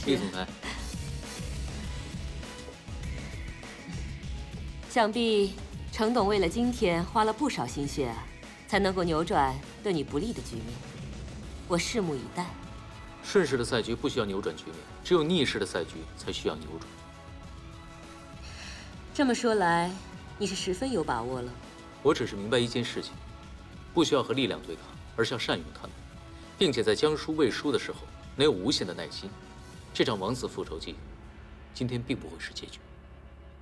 厉总裁， 想必程董为了今天花了不少心血啊，才能够扭转对你不利的局面。我拭目以待。 顺势的赛局不需要扭转局面，只有逆势的赛局才需要扭转。 这么说来，你是十分有把握了。 我只是明白一件事情，不需要和力量对抗，而是要善用它们，并且在江疏未输的时候，能有无限的耐心。这场王子复仇记，今天并不会是结局。